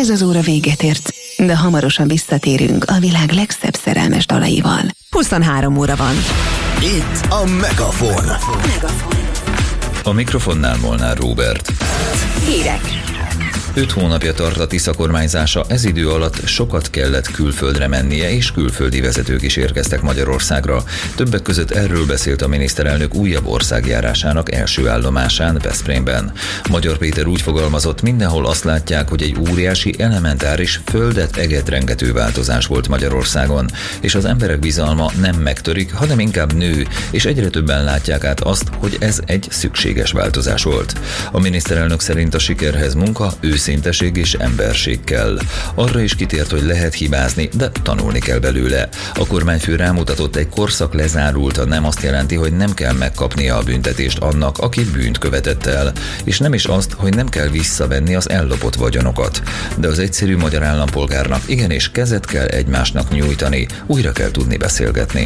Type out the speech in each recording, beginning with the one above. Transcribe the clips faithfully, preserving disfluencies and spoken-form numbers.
Ez az óra véget ért, de hamarosan visszatérünk a világ legszebb szerelmes dalaival. huszonhárom óra van. Itt a Megafon. Megafon. A mikrofonnál Molnár Róbert. Hírek. Öt hónapja tart a Tisza kormányzása, ez idő alatt sokat kellett külföldre mennie, és külföldi vezetők is érkeztek Magyarországra. Többek között erről beszélt a miniszterelnök újabb országjárásának első állomásán, Veszprémben. Magyar Péter úgy fogalmazott, mindenhol azt látják, hogy egy óriási, elementáris, földet eget rengető változás volt Magyarországon, és az emberek bizalma nem megtörik, hanem inkább nő, és egyre többen látják át azt, hogy ez egy szükséges változás volt. A miniszterelnök szerint a sikerhez munka, őszinteség és emberség kell. Arra is kitért, hogy lehet hibázni, de tanulni kell belőle. A kormányfő rámutatott, egy korszak lezárult, nem azt jelenti, hogy nem kell megkapnia a büntetést annak, aki bűnt követett el, és nem is azt, hogy nem kell visszavenni az ellopott vagyonokat. De az egyszerű magyar állampolgárnak igenis kezet kell egymásnak nyújtani, újra kell tudni beszélgetni.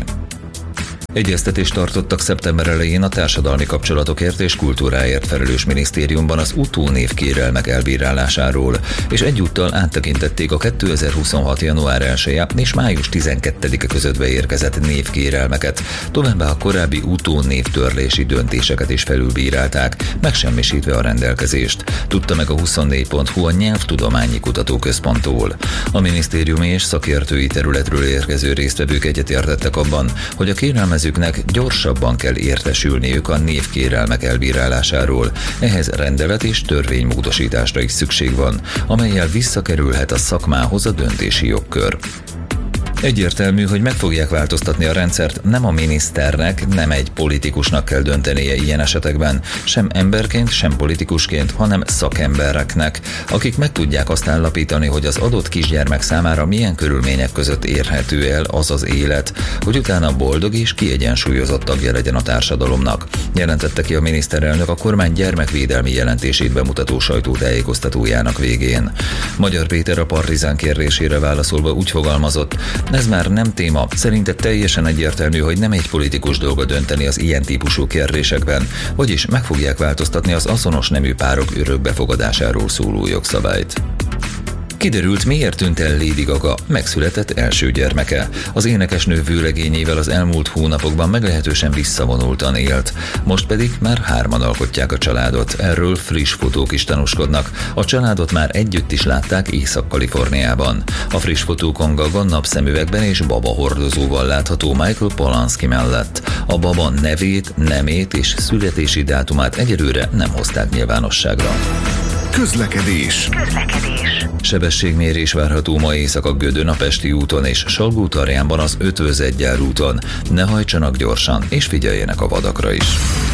Egyeztetést tartottak szeptember elején a társadalmi kapcsolatokért és kultúráért felelős minisztériumban az utónév kérelmek elbírálásáról, és egyúttal áttekintették a kétezer-huszonhat. január elseje és május tizenkettedike között beérkezett névkérelmeket, továbbá a korábbi utónévtörlési döntéseket is felülbírálták, megsemmisítve a rendelkezést, tudta meg a huszonnégy pont hu a Nyelvtudományi Kutatóközponttól. A minisztériumi és szakértői területről érkező résztvevők egyetértettek abban, hogy a kérelmező gyorsabban kell értesülniük a névkérelmek elbírálásáról. Ehhez rendelet és törvénymódosításra is szükség van, amellyel visszakerülhet a szakmához a döntési jogkör. Egyértelmű, hogy meg fogják változtatni a rendszert, nem a miniszternek, nem egy politikusnak kell döntenie ilyen esetekben, sem emberként, sem politikusként, hanem szakembereknek, akik meg tudják azt állapítani, hogy az adott kisgyermek számára milyen körülmények között érhető el az az élet, hogy utána boldog és kiegyensúlyozott tagja legyen a társadalomnak, jelentette ki a miniszterelnök a kormány gyermekvédelmi jelentését bemutató sajtótájékoztatójának végén. Magyar Péter a Partizán kérdésére válaszolva úgy fogalmazott, ez már nem téma, szerinte teljesen egyértelmű, hogy nem egy politikus dolga dönteni az ilyen típusú kérdésekben, vagyis meg fogják változtatni az azonos nemű párok örökbefogadásáról szóló jogszabályt. Kiderült, miért tűnt el Lady Gaga megszületett első gyermeke. Az énekesnő vőlegényével az elmúlt hónapokban meglehetősen visszavonultan élt. Most pedig már hárman alkotják a családot. Erről friss fotók is tanúskodnak. A családot már együtt is látták Észak-Kaliforniában. A friss fotókon Gaga napszemüvegben és baba hordozóval látható Michael Polanski mellett. A baba nevét, nemét és születési dátumát egyelőre nem hozták nyilvánosságra. Közlekedés. Közlekedés. Sebességmérés várható ma éjszaka Gödön a Pesti úton és Salgótarjánban az Ötvös-Egyár úton. Ne hajtsanak gyorsan, és figyeljenek a vadakra is.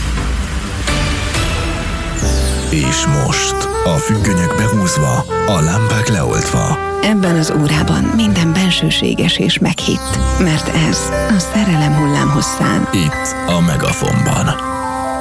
És most a függönyök behúzva, a lámpák leoltva. Ebben az órában minden bensőséges és meghitt, mert ez a szerelem hullámhosszán. Itt a Megafonban.